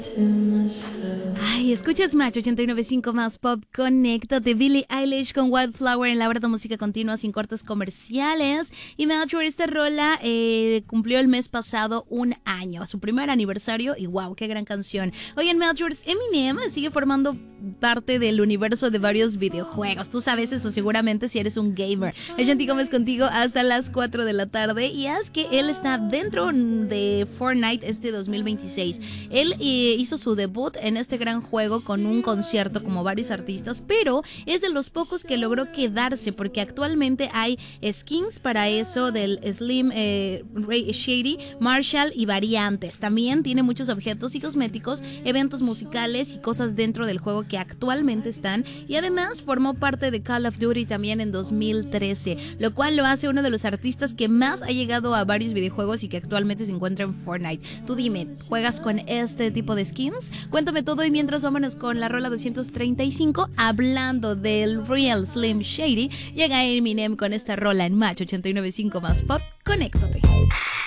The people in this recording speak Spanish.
Ay, escuchas Match 89.5 más pop, conéctate. Billie Eilish con Wildflower en la hora de música continua sin cortes comerciales. Y Melchor, esta rola cumplió el mes pasado un año, su primer aniversario, y wow, qué gran canción. Oye, Melchor, Eminem sigue formando parte del universo de varios videojuegos. Tú sabes eso seguramente si eres un gamer. Shanti Gómez contigo hasta las 4 de la tarde, y es que él está dentro de Fortnite este 2026. Él hizo su debut en este gran juego con un concierto como varios artistas, pero es de los pocos que logró quedarse porque actualmente hay skins para eso del Slim Shady, Marshall y variantes. También tiene muchos objetos y cosméticos, eventos musicales y cosas dentro del juego que actualmente están, y además formó parte de Call of Duty también en 2013, lo cual lo hace uno de los artistas que más ha llegado a varios videojuegos y que actualmente se encuentra en Fortnite. Tú dime, ¿juegas con este tipo de skins? Cuéntame todo, y mientras vámonos con la rola 235, hablando del Real Slim Shady. Llega Eminem con esta rola en Match 89.5 más pop, conéctate.